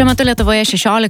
Šiuo metu Lietuvoje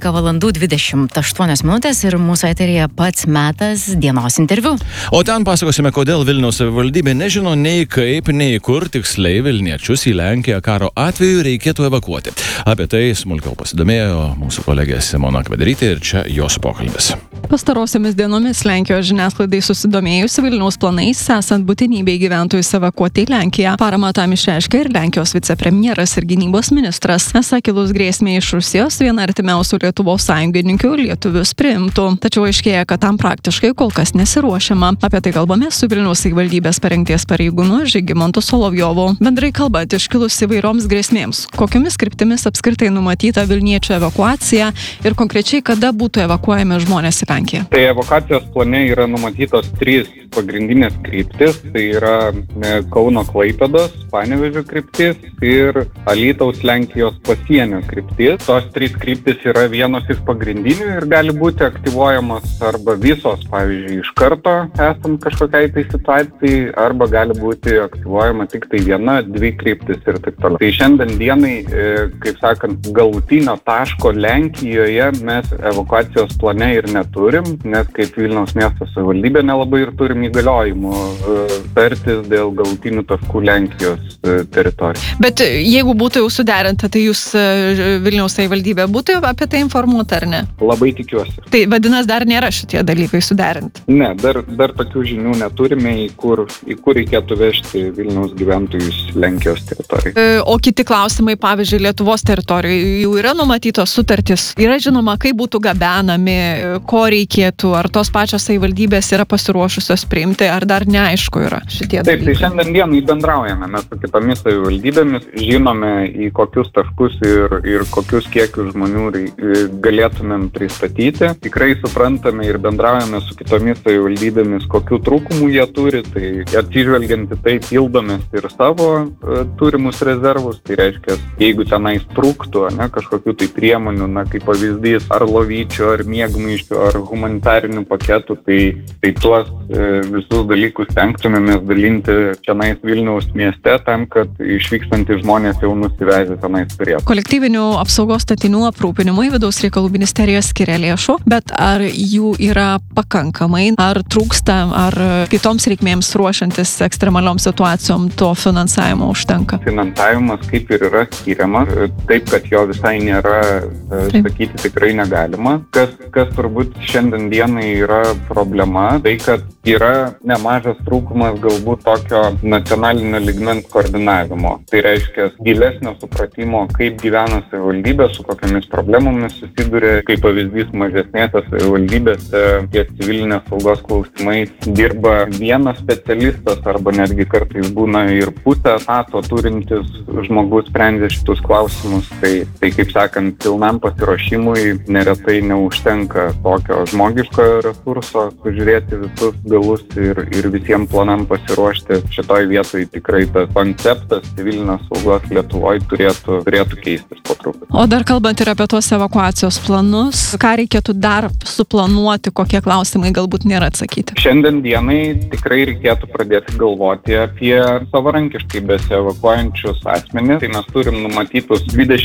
16:28 ir mūsų eteryje pats metas dienos interviu. O ten pasakosime, kodėl Vilniaus savivaldybė nežino nei kaip, nei kur tiksliai Vilniečius į Lenkiją karo atveju reikėtų evakuoti. Apie tai smulkiau pasidomėjo mūsų kolegė Simona Kvedarytė ir čia jos pokalbis. Pastarosiomis dienomis Lenkijos žiniasklaidai susidomėjus Vilniaus planais, esant būtinybei gyventojus evakuoti į Lenkiją. Paramą tam išreiškė ir Lenkijos vicepremjeras ir gynybos ministras. Esą kilus grėsmė iš Rusijos, viena artimiausių Lietuvos sąjungininkių lietuvius priimtų. Tačiau aiškėja, kad tam praktiškai kol kas nesiruošiama. Apie tai kalbame su Vilniaus savivaldybės parengties pareigūnu Žygimantu Solovjovu. Bendrai kalbant, iškilus įvairioms grėsmėms, kokiomis kryptimis apskritai numatyta Vilniečių evakuacija ir konkrečiai kada būtų evakuojami žmonės į Lenkiją? Tai evakuacijos plane yra numatytos 3 pagrindinės kryptis. Tai yra Kauno-Klaipėdos, Panevėžio kryptis ir Alytaus Lenkijos pasienio kryptis. Tos 3 kryptis yra vienos iš pagrindinių ir gali būti aktyvuojamos arba visos, pavyzdžiui, iš karto esant kažkokiai tai situacijai, arba gali būti aktyvuojama tik tai 1-2 kryptis ir taip toliau. Tai šiandien dienai, kaip sakant, galutinio taško Lenkijoje mes evakuacijos plane ir neturim, nes kaip Vilniaus miesto savivaldybė nelabai ir turim įgaliojimų tartis dėl galutinių taškų Lenkijos teritorijos. Bet jeigu būtų jau suderinta, tai jūs Vilniaus savivaldybė būtų apie tai informuota, ar ne? Labai tikiuosi. Tai vadinasi, dar nėra šitie dalykai suderinti? Ne, dar tokių žinių neturime, į kur reikėtų vežti Vilniaus gyventojus Lenkijos teritorijoje. O kiti klausimai, pavyzdžiui, Lietuvos teritorijoje jau yra numatytos sutartys? Yra žinoma, kaip būtų gabenami, ko reikėtų, ar tos pačios savivaldybės yra pasiruošusios priimti, ar dar neaišku yra šitie dalykai? Taip, tai šiandien dienai bendraujame mes su kitomis savivaldybėmis, žinome į kokius taškus ir kokius kiekius žmonių galėtumėm pristatyti. Tikrai suprantame ir bendraujame su kitomis savivaldybėmis, kokių trūkumų jie turi, tai atsižvelgiant į tai pildomės ir savo turimus rezervus, tai reiškia, jeigu tenais trūktų, kažkokių tai priemonių, kaip pavyzdys, ar lovyčių, ar miegmaiščių, ar humanitarinių paketų, tai tuos visus dalykus tenktumėmės dalinti tenais Vilniaus mieste, tam, kad išvykstantys žmonės jau nusivežę tenais turėtų. Kolektyvinių apsaugos statinių aprūpinimui Vidaus reikalų ministerija skiria lėšų, bet ar jų yra pakankamai, ar trūksta, ar kitoms reikmėms ruošiantis ekstremalioms situacijom to finansavimo užtenka? Finansavimas kaip ir yra skiriamas, taip, kad jo visai nėra, sakyti tikrai negalima. Kas turbūt šiandien dienai yra problema, tai kad yra nemažas trūkumas galbūt tokio nacionalinio lygmens koordinavimo. Tai reiškia gilesnio supratimo, kaip gyvena savivaldybė, su kokiamis problemomis susiduria, kaip pavyzdys mažesnėse savivaldybėse ties civilinės saugos klausimais dirba vienas specialistas arba netgi kartais būna ir pusę etato turintis žmogus sprendžia šitus klausimus. Tai kaip sakant, pilnam pasiruošimui neretai neužtenka tokio žmogiškojo resurso, sužiūrėti visus galus ir visiems planam pasiruošti. Šitoj vietoj tikrai tas konceptas civilinės saugos Lietuvoje turėtų keistis po truputį. O dar kalbant ir apie tuos evakuacijos planus, ką reikėtų dar suplanuoti, kokie klausimai galbūt nėra atsakyti? Šiandien dienai tikrai reikėtų pradėti galvoti apie savarankiškai besievakuojančius asmenis. Tai mes turim numatytus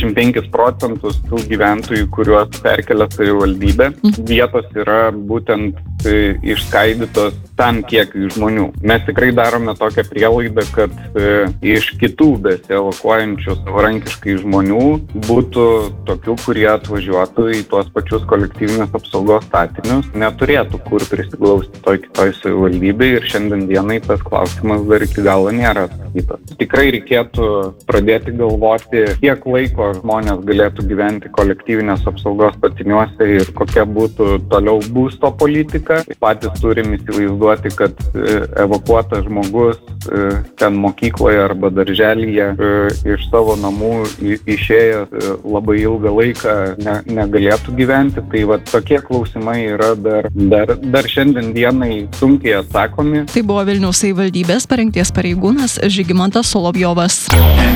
25% tų gyventojų, kuriuos perkelia savivaldybė. Vietos yra būtent išskaidytos tam kiekiui žmonių. Mes tikrai darome tokią prielaidą, kad iš kitų besievakuojančių savarankiškai žmonių būtų tokių, kurie atvažiuotų į tuos pačius kolektyvinės apsaugos statinius, neturėtų kur prisiglausti kitoj savivaldybėje ir šiandien dienai tas klausimas dar iki galo nėra atsakytas. Tikrai reikėtų pradėti galvoti, kiek laiko žmonės galėtų gyventi kolektyvinės apsaugos statiniuose ir kokia būtų toliau būsto politika. Patys turim įsivaizduoti, kad evakuotas žmogus ten mokykloje arba darželyje iš savo namų išėjęs labai ilgą laiką negalėtų gyventi. Tai tokie klausimai yra dar šiandien dienai sunkiai atsakomi. Tai buvo Vilniaus savivaldybės parengties pareigūnas Žygimantas Solovjovas.